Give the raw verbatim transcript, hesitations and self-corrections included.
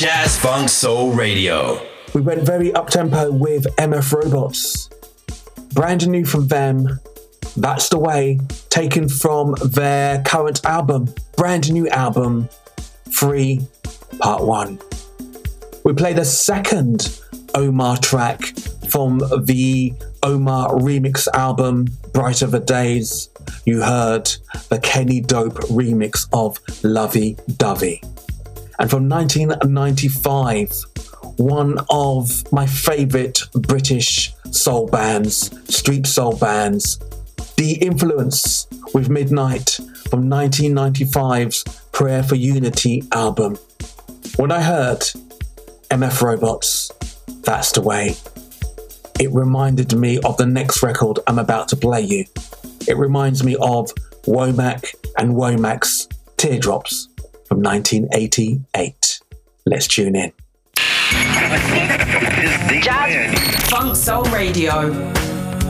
Jazz Funk Soul Radio. We went very up-tempo with M F Robots. Brand new from them, That's the Way, taken from their current album, brand new album, Free, Part one. We played a second Omar track from the Omar remix album, Brighter the Days. You heard the Kenny Dope remix of Lovey Dovey. And from nineteen ninety-five, one of my favourite British soul bands, street soul bands, The Influence with Midnight from nineteen ninety-five's Prayer for Unity album. When I heard M F Robots, That's the Way, it reminded me of the next record I'm about to play you. It reminds me of Womack and Womack's Teardrops from nineteen eighty-eight. Let's tune in. Jazz Funk Soul Radio.